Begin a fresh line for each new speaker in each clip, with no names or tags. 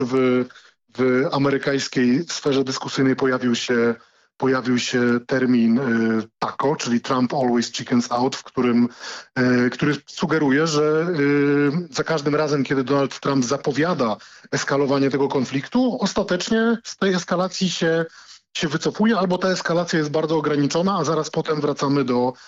w amerykańskiej sferze dyskusyjnej pojawił się termin TACO, czyli Trump Always Chickens Out, który sugeruje, że za każdym razem, kiedy Donald Trump zapowiada eskalowanie tego konfliktu, ostatecznie z tej eskalacji się wycofuje, albo ta eskalacja jest bardzo ograniczona, a zaraz potem wracamy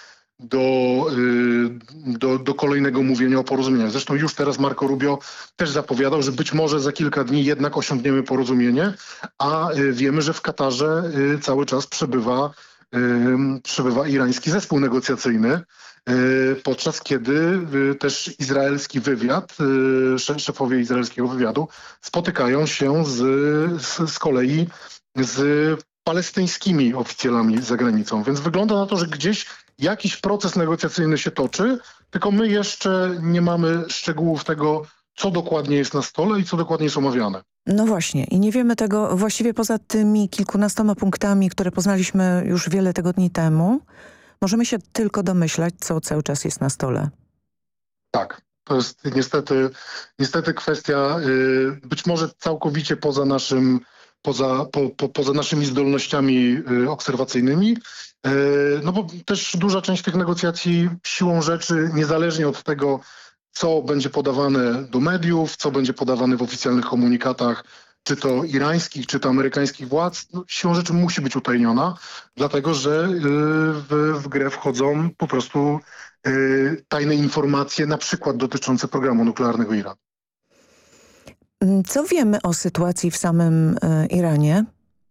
do kolejnego mówienia o porozumieniach. Zresztą już teraz Marco Rubio też zapowiadał, że być może za kilka dni jednak osiągniemy porozumienie, a wiemy, że w Katarze cały czas przebywa irański zespół negocjacyjny, podczas kiedy też izraelski wywiad, szefowie izraelskiego wywiadu spotykają się z kolei z palestyńskimi oficjalami za granicą. Więc wygląda na to, że gdzieś jakiś proces negocjacyjny się toczy, tylko my jeszcze nie mamy szczegółów tego, co dokładnie jest na stole i co dokładnie jest omawiane.
No właśnie i nie wiemy tego właściwie poza tymi kilkunastoma punktami, które poznaliśmy już wiele tygodni temu. Możemy się tylko domyślać, co cały czas jest na stole.
Tak, to jest niestety kwestia być może całkowicie poza naszymi zdolnościami obserwacyjnymi. No bo też duża część tych negocjacji siłą rzeczy, niezależnie od tego, co będzie podawane do mediów, co będzie podawane w oficjalnych komunikatach, czy to irańskich, czy to amerykańskich władz, no, siłą rzeczy musi być utajniona, dlatego że w grę wchodzą po prostu tajne informacje, na przykład dotyczące programu nuklearnego Iranu.
Co wiemy o sytuacji w samym Iranie?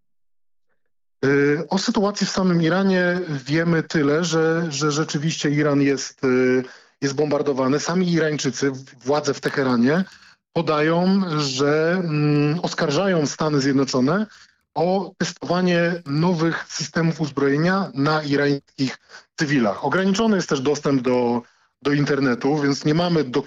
O sytuacji w samym Iranie wiemy tyle, że rzeczywiście Iran jest bombardowany. Sami Irańczycy, władze w Teheranie podają, że oskarżają Stany Zjednoczone o testowanie nowych systemów uzbrojenia na irańskich cywilach. Ograniczony jest też dostęp do internetu, więc nie mamy do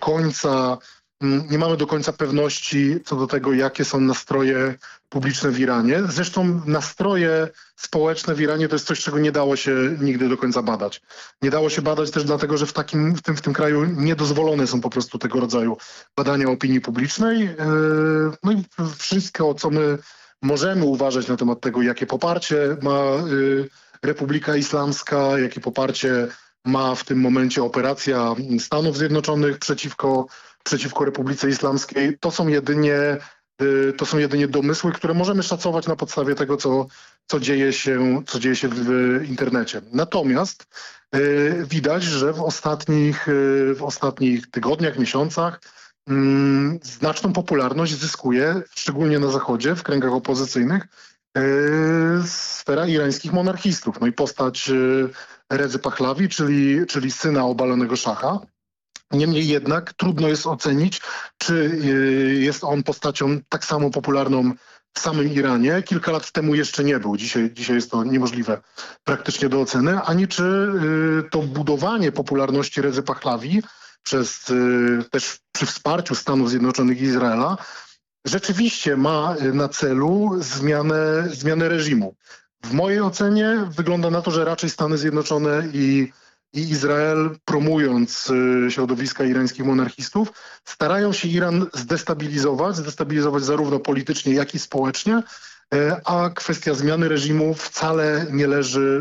końca pewności co do tego, jakie są nastroje publiczne w Iranie. Zresztą nastroje społeczne w Iranie to jest coś, czego nie dało się nigdy do końca badać. Nie dało się badać też dlatego, że w tym kraju niedozwolone są po prostu tego rodzaju badania opinii publicznej. No i wszystko, co my możemy uważać na temat tego, jakie poparcie ma Republika Islamska, jakie poparcie ma w tym momencie operacja Stanów Zjednoczonych przeciwko Republice Islamskiej, to są jedynie domysły, które możemy szacować na podstawie tego, co dzieje się w internecie. Natomiast widać, że w ostatnich tygodniach, miesiącach znaczną popularność zyskuje, szczególnie na Zachodzie, w kręgach opozycyjnych, sfera irańskich monarchistów. No i postać Rezy Pahlavi, czyli syna obalonego szacha. Niemniej jednak trudno jest ocenić, czy jest on postacią tak samo popularną w samym Iranie. Kilka lat temu jeszcze nie był. Dzisiaj jest to niemożliwe praktycznie do oceny. Ani czy to budowanie popularności Rezy Pahlavi też przy wsparciu Stanów Zjednoczonych i Izraela rzeczywiście ma na celu zmianę reżimu. W mojej ocenie wygląda na to, że raczej Stany Zjednoczone i Izrael, promując środowiska irańskich monarchistów, starają się Iran zdestabilizować zarówno politycznie, jak i społecznie, a kwestia zmiany reżimu wcale nie leży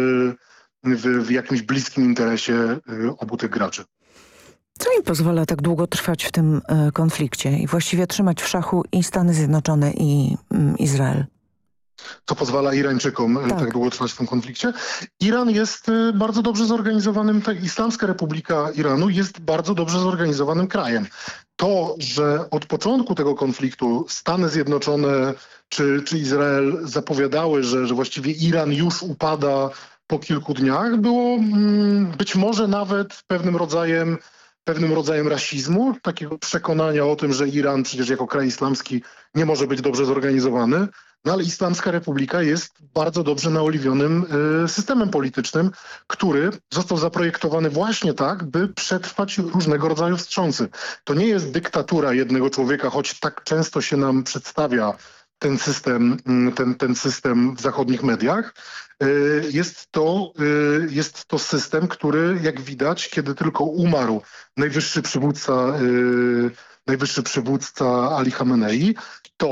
w jakimś bliskim interesie obu tych graczy.
Co im pozwala tak długo trwać w tym konflikcie i właściwie trzymać w szachu i Stany Zjednoczone, i Izrael?
Co pozwala Irańczykom tak długo trwać w tym konflikcie. Iran jest bardzo dobrze zorganizowanym, Islamska Republika Iranu jest bardzo dobrze zorganizowanym krajem. To, że od początku tego konfliktu Stany Zjednoczone czy Izrael zapowiadały, że właściwie Iran już upada po kilku dniach, było być może nawet pewnym rodzajem rasizmu, takiego przekonania o tym, że Iran przecież jako kraj islamski nie może być dobrze zorganizowany. No ale Islamska Republika jest bardzo dobrze naoliwionym systemem politycznym, który został zaprojektowany właśnie tak, by przetrwać różnego rodzaju wstrząsy. To nie jest dyktatura jednego człowieka, choć tak często się nam przedstawia ten system w zachodnich mediach. Jest to system, który, jak widać, kiedy tylko umarł najwyższy przywódca najwyższy przywódca Ali Khamenei,